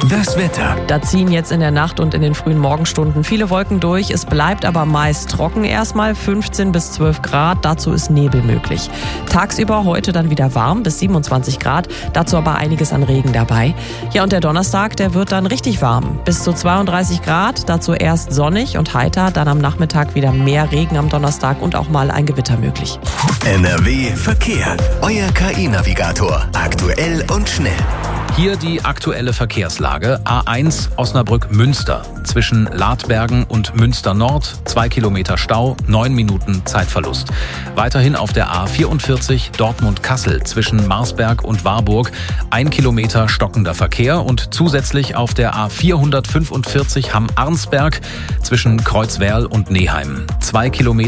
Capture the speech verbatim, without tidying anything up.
Das Wetter. Da ziehen jetzt in der Nacht und in den frühen Morgenstunden viele Wolken durch. Es bleibt aber meist trocken erstmal, fünfzehn bis zwölf Grad. Dazu ist Nebel möglich. Tagsüber heute dann wieder warm bis siebenundzwanzig Grad. Dazu aber einiges an Regen dabei. Ja, und der Donnerstag, der wird dann richtig warm. Bis zu zweiunddreißig Grad. Dazu erst sonnig und heiter. Dann am Nachmittag wieder mehr Regen am Donnerstag und auch mal ein Gewitter möglich. N R W Verkehr. Euer K I-Navigator. Aktuell und schnell. Hier die aktuelle Verkehrslage. A eins Osnabrück-Münster. Zwischen Ladbergen und Münster Nord. Zwei Kilometer Stau, neun Minuten Zeitverlust. Weiterhin auf der A vierundvierzig Dortmund-Kassel zwischen Marsberg und Warburg. Ein Kilometer stockender Verkehr und zusätzlich auf der A vierhundertfünfundvierzig Hamm-Arnsberg zwischen Kreuzwerl und Neheim. Zwei Kilometer